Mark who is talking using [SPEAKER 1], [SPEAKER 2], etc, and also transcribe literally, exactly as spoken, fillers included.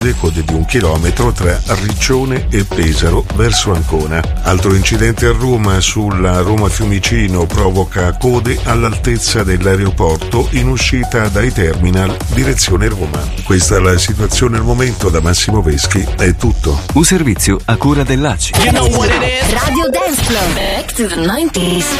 [SPEAKER 1] code di un chilometro tra Riccione e Pesaro verso Ancona. Altro incidente a Roma sulla Roma Fiumicino provoca code all'altezza dell'aeroporto in uscita dai terminal direzione Roma. Questa è la situazione al momento. Da Massimo Veschi è tutto.
[SPEAKER 2] Un servizio a cura dell'A C I.
[SPEAKER 3] You know what it is? Radio Dance Club. Back to the nineties.